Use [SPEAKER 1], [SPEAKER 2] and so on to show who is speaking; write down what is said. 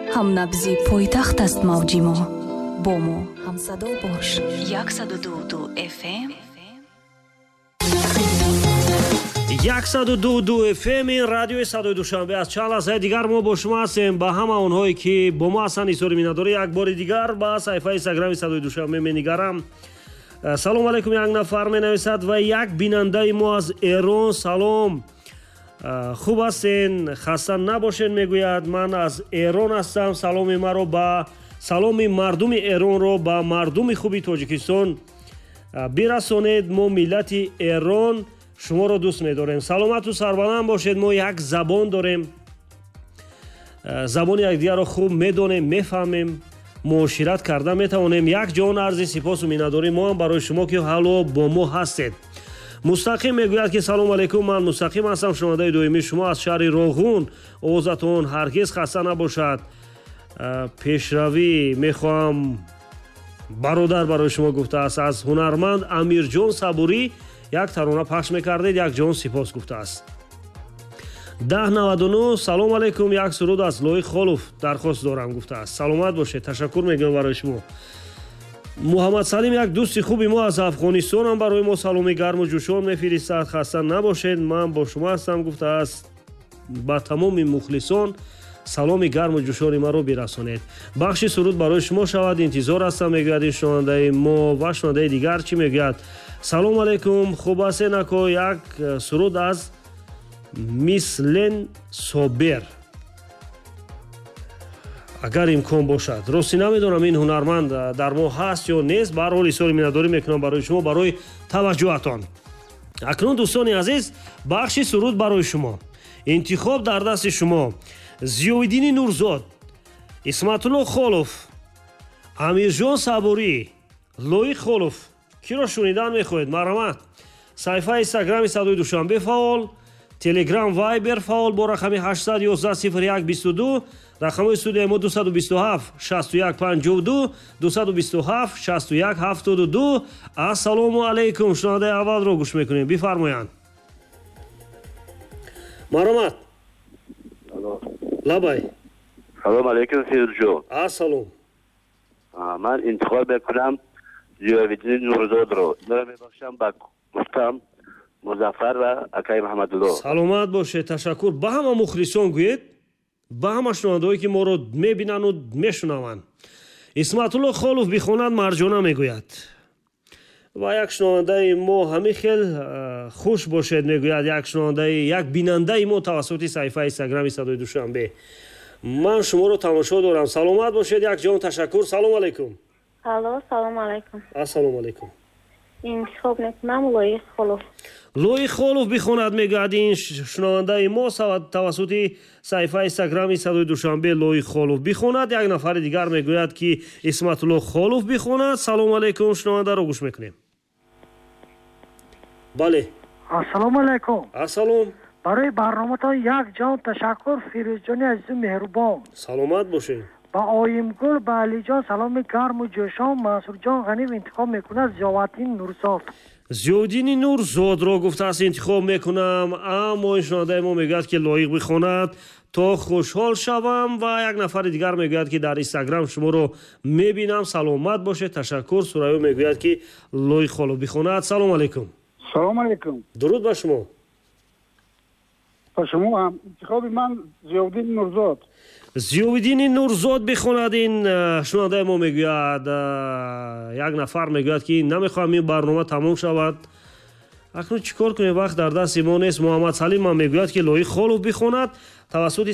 [SPEAKER 1] ҳамнабзи пойтахт аст мавҷи мо. бо мо ҳамсадо бош. 102.2 FM
[SPEAKER 2] 102.2 FM радиои Садои Душанбе аст. чанд лаҳзаи дигар мо бо шумо ҳастем. ба ҳама онҳое ки бо мо ҳастанд изҳори миннатдорӣ як бори дигар ба саҳифаи инстаграми Садои Душанбе менигарам. салом алейкум, як нафар менависад ва як бинандаи мо аз Эрон. салом, хуб ҳастен, хаста набошен мегӯяд. ман аз Эрон ҳастам. саломи маро ба саломи мардуми Эронро ба мардуми хуби Тоҷикистон бирасонед. мо миллати Эрон шуморо дӯст медорем. саломату сарбаланд бошед. мо як забон дорем, забони якдигарро хуб медонем, мефаҳмем, муошират карда метавонем. як ҷон арзи сипосу миннатдорӣ мо ҳам барои шумо ки ҳало бо мо ҳастед. мустақим мегӯяд ки салом алейкум, ман мустақим ҳастам, шунавандаи доимии шумо аз шаҳри Роғун. овозатон ҳаргиз хаста набошад. пешравӣ мехоҳам бародар барои шумо гуфтааст. аз ҳунарманд Амирҷон Сабурӣ як тарона пахш мекардед. як ҷон сипос гуфтааст. 1099 салом алейкум, як суруд аз Лои Холов дархост дорам гуфтааст. саломат бошед, ташаккур мегӯям барои шумо. муҳаммад Салим, як дӯсти хуби мо аз Афғонистонам, барои мо саломи гарму ҷӯшон мефиристад. хаста набошед, ман бо шумо ҳастам гуфтааст. ба тамоми мухлисон саломи гарму ҷӯшони маро бирасонед. бахши суруд барои шумо шавад. интизор ҳастам, мегӯяд ин шунавандаи мо. ва шунавандаи дигар чӣ мегӯяд? салом алейкум, хуб ҳастед ако? як суруд аз Мислен Собер, агар имкон бошад. рости намедонам ин ҳунарманд дар мо ҳаст ё нест. ба ҳар ҳол изҳори миннатдорӣ мекунам барои шумо, барои таваҷҷӯҳатон. акнун дӯстони азиз, бахши суруд барои шумо. интихоб дар дасти шумо. Зиёиддини Нурзод, Исматулло Холов, Амирҷон Сабурӣ, Лои Холов. киро шунидан мехоҳед? марҳамат. саҳифаи инстаграми Садои Душанбе фаъол, телеграм, вайбер фаъол бо рақами 8110122. рақамҳои студияи мо 227 61 52 227 61 72. ассалому алейкум. шунавандаи аввалро гӯш мекунем, бифармоянд. марҳамат. лабай.
[SPEAKER 3] салом алейкум Фирӯзҷон.
[SPEAKER 2] ассалом.
[SPEAKER 3] ман интихоб мекунам Зиёиддини Нурзодро. инро мебахшам ба гуфтам Музаффар ва акаи Маҳамадулло.
[SPEAKER 2] саломат бошед, ташаккур. ба ҳама мухлисон гӯед, ба ҳама шунавандаҳое ки моро мебинанду мешунаванд. Исматулло Холов бихонад, Марҷона мегӯяд. ва як шунавандаи мо ҳамихел хуш бошед мегӯяд. як шунавандаи, як бинандаи мо тавассути саҳифаи инстаграми Садои Душанбе. ман шуморо тамошо дорам. саломат бошед, як ҷон ташаккур. салом алейкум.
[SPEAKER 4] алло, салом алейкум.
[SPEAKER 2] ассалому алейкум.
[SPEAKER 4] интихоб мекунам Лои Холов.
[SPEAKER 2] Лои Холов бихонад, мегӯяд. ин шунавандаи мо тавассути саҳифаи инстаграми Садои Душанбе Лои Холов бихонад. як нафари дигар мегӯяд ки Исматулло Холов бихонад. салом алейкум. шунавандаро гӯш мекунем. бале.
[SPEAKER 5] ассалому алейкум.
[SPEAKER 2] ассалом.
[SPEAKER 5] барои барноматон як ҷон ташаккур. Фирӯзҷони азизу меҳрубон.
[SPEAKER 2] саломат бошед.
[SPEAKER 5] ба Оимгул, ба Алиҷон саломи гарму ҷӯшон. Мансурҷон Ғанив интихоб мекунад Зиёиддини Нурзод. Зиёиддини
[SPEAKER 2] Нурзодро гуфтааст интихоб мекунам. аммо ин шунавандаи мо мегӯяд ки лоиқ бихонад то хушҳол шавам. ва як нафари дигар мегӯяд ки дар инстаграм шуморо мебинам. саломат бошед, ташаккур. Сураё мегӯяд ки Лои Холов бихонад. салом алейкум.
[SPEAKER 6] салом алейкум.
[SPEAKER 2] дуруд ба шумо.
[SPEAKER 6] ба шумо ҳам. интихоби ман Зиёиддини Нурзод.
[SPEAKER 2] Зиёиддини Нурзод бихонад. ин шунавандаи мо мегӯяд. як нафар мегӯяд ки намехоҳам ин барнома тамом шавад. акнун чӣ кор кунем? вақт дар дасти мо нест. муҳаммад Салим ман мегӯяд ки Лои Холов бихонад. тавассути